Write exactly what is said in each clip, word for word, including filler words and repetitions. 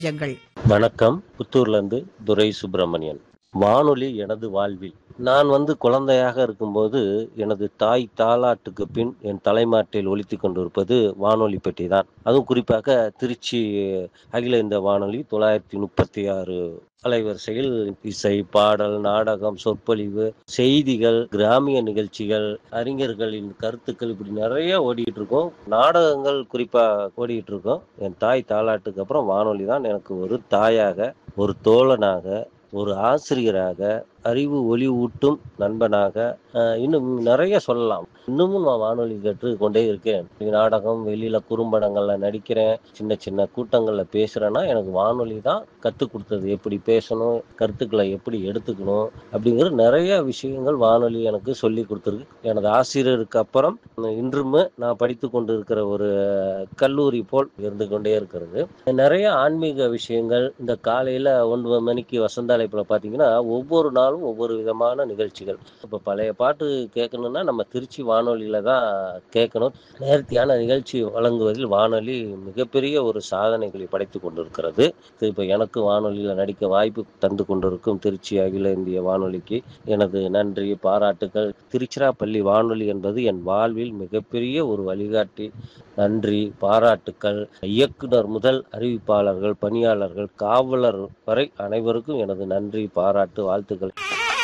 Jungle. வணக்கம். புத்தூர்லேருந்து துரை சுப்பிரமணியன். வானொலி எனது வாழ்வில். நான் வந்து குழந்தையாக இருக்கும்போது எனது தாய் தாலாட்டுக்கு பின் என் தலைமாட்டில் ஒலித்துக் கொண்டிருப்பது வானொலி பெட்டி தான். அதுவும் குறிப்பாக திருச்சி அகில இந்திய வானொலி தொள்ளாயிரத்தி முப்பத்தி ஆறு அலைவரிசையில் இசை, பாடல், நாடகம், சொற்பொழிவு, செய்திகள், கிராமிய நிகழ்ச்சிகள், அறிஞர்களின் கருத்துக்கள் இப்படி நிறைய ஓடிட்டு இருக்கும். நாடகங்கள் குறிப்பா ஓடிட்டு இருக்கும். என் தாய் தாலாட்டுக்கு அப்புறம் வானொலி தான் எனக்கு ஒரு தாயாக, ஒரு தோழனாக, ஒரு ஆசிரியராக, அறிவு ஒளி ஊட்டும் நண்பனாக, அஹ், இன்னும் நிறைய சொல்லலாம். இன்னமும் நான் வானொலி கேட்டு கொண்டே இருக்கேன். நாடகம், வெளியில குறும்படங்கள்ல நடிக்கிறேன், சின்ன சின்ன கூட்டங்கள்ல பேசுறேன்னா எனக்கு வானொலி தான் கற்றுக் கொடுத்தது. எப்படி பேசணும், கருத்துக்களை எப்படி எடுத்துக்கணும் அப்படிங்கிற நிறைய விஷயங்கள் வானொலி எனக்கு சொல்லி கொடுத்துருக்கு. எனது ஆசிரியருக்கு அப்புறம் இன்றுமே நான் படித்து கொண்டு இருக்கிற ஒரு கல்லூரி போல் இருந்து கொண்டே இருக்கிறது. நிறைய ஆன்மீக விஷயங்கள். இந்த காலையில ஒன்பது மணிக்கு வசந்த அழைப்புல பார்த்தீங்கன்னா ஒவ்வொரு நாளும் ஒவ்வொரு விதமான நிகழ்ச்சிகள். இப்போ பழைய பாட்டு கேட்கணும்னா நம்ம திருச்சி வானொலியில தான் கேட்கணும். நேர்த்தியான நிகழ்ச்சி வழங்குவதில் வானொலி மிகப்பெரிய ஒரு சாதனைகளை படைத்து கொண்டிருக்கிறது. இப்போ எனக்கு வானொலியில் நடிக்க வாய்ப்பு தந்து கொண்டிருக்கும் திருச்சி அகில இந்திய வானொலிக்கு எனது நன்றி, பாராட்டுகள். திருச்சிராப்பள்ளி வானொலி என்பது என் வாழ்வில் மிகப்பெரிய ஒரு வழிகாட்டி. நன்றி, பாராட்டுக்கள். இயக்குனர் முதல் அறிவிப்பாளர்கள், பணியாளர்கள், காவலர் வரை அனைவருக்கும் எனது நன்றி, பாராட்டு, வாழ்த்துக்கள்.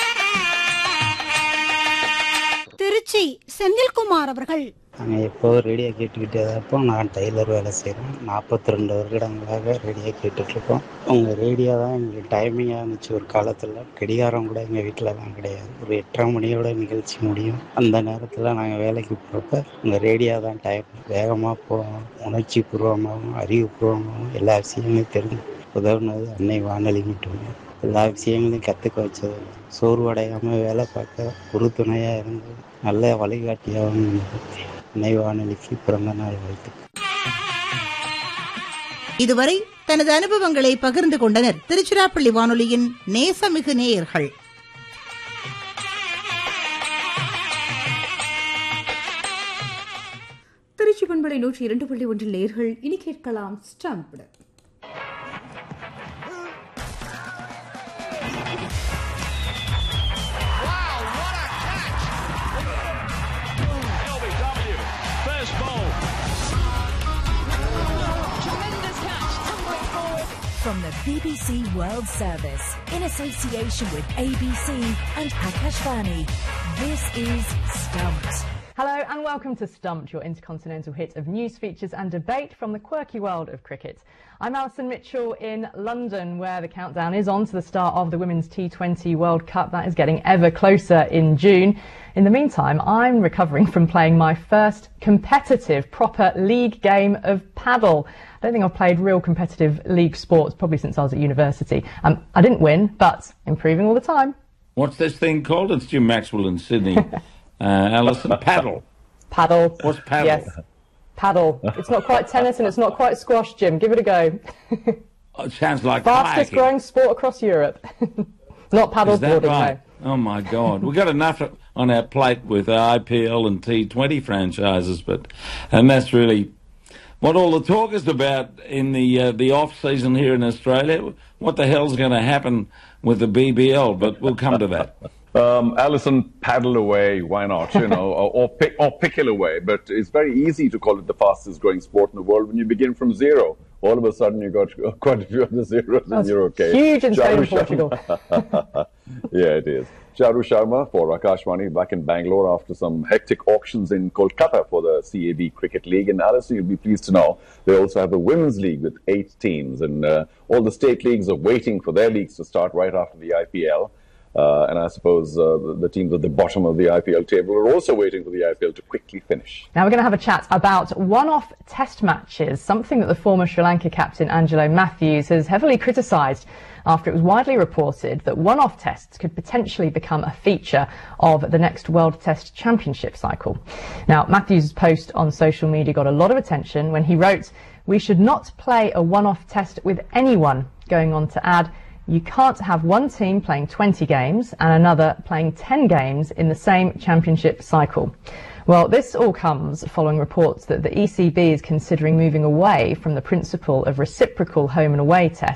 திருச்சி செந்தில்குமார் அவர்கள். நாங்கள் எப்போது ரேடியோ கேட்டுக்கிட்டே தான் இருப்போம். நான் டெய்லர் வேலை செய்கிறேன். நாற்பத்தி ரெண்டு வருடங்களாக ரேடியோ கேட்டுட்ருக்கோம். உங்கள் ரேடியோ தான் எங்களுக்கு டைமிங்காக இருந்துச்சு ஒரு காலத்தில். கடிகாரம் கூட எங்கள் வீட்டிலலாம் கிடையாது. ஒரு எட்டரை மணியோட நிகழ்ச்சி முடியும். அந்த நேரத்தில் நாங்கள் வேலைக்கு போகிறப்ப உங்கள் ரேடியோ தான் டைம். வேகமாக போவோம், உணர்ச்சி பூர்வமாகவும் அறிவுபூர்வமாகவும் எல்லா விஷயங்களையும் தெரிஞ்சு உதவுனது அன்னை வானொலி மட்டுமே. எல்லா விஷயங்களையும் கற்றுக்க வச்சது, சோர்வடையாமல் வேலை பார்க்க உறுதுணையாக இருந்து நல்ல வழிகாட்டியாகவும் இருந்தது. அன்னை வானொலிக்கு பிறந்த நாள் வாழ்த்து. இதுவரை தனது அனுபவங்களை பகிர்ந்து கொண்டனர் திருச்சிராப்பள்ளி வானொலியின் நேசமிகு நேயர்கள். திருச்சி பண்பலை நூற்றி இரண்டு புள்ளி ஒன்றில் நேயர்கள் இனி கேட்கலாம் stumped. From the B B C World Service, in association with A B C and Akashvani, this is Stumped. Hello and welcome to Stumped, your intercontinental hit of news, features and debate from the quirky world of cricket. I'm Alison Mitchell in London, where the countdown is on to the start of the Women's T twenty World Cup. That is getting ever closer in June. In the meantime, I'm recovering from playing my first competitive, proper league game of paddle. I don't think I've played real competitive league sports probably since I was at university. Um, I didn't win, but improving all the time. What's this thing called? It's Jim Maxwell in Sydney. uh, Alison, paddle. Paddle. What's paddle? Yes, paddle. It's not quite tennis and it's not quite squash, Jim. Give it a go. Oh, it sounds like Fastest kayaking. growing sport across Europe. Not paddle Is that boarding, right? no. Oh my God, we've got enough on our plate with I P L and T twenty franchises, but and that's really what all the talk is about in the uh, the off season here in Australia. What the hell's going to happen with the B B L? But we'll come to that. Um, Alison, paddle away, why not, you know, or, or, pick, or pickle away. But it's very easy to call it the fastest growing sport in the world when you begin from zero. All of a sudden you got quite a few of the zeros and That's you're okay. Huge in Spain and Portugal. Yeah, it is. Charu Sharma for Akashvani back in Bangalore after some hectic auctions in Kolkata for the C A B Cricket League. And Alison, you'll be pleased to know they also have a women's league with eight teams. And uh, all the state leagues are waiting for their leagues to start right after the I P L. Uh, and I suppose uh, the, the teams at the bottom of the I P L table are also waiting for the I P L to quickly finish. Now we're going to have a chat about one-off test matches, something that the former Sri Lanka captain Angelo Matthews has heavily criticised after it was widely reported that one-off tests could potentially become a feature of the next World Test Championship cycle. Now, Matthews' post on social media got a lot of attention when he wrote, "We should not play a one-off test with anyone," going on to add, "You can't have one team playing twenty games and another playing ten games in the same championship cycle." Well, this all comes following reports that the E C B is considering moving away from the principle of reciprocal home and away tests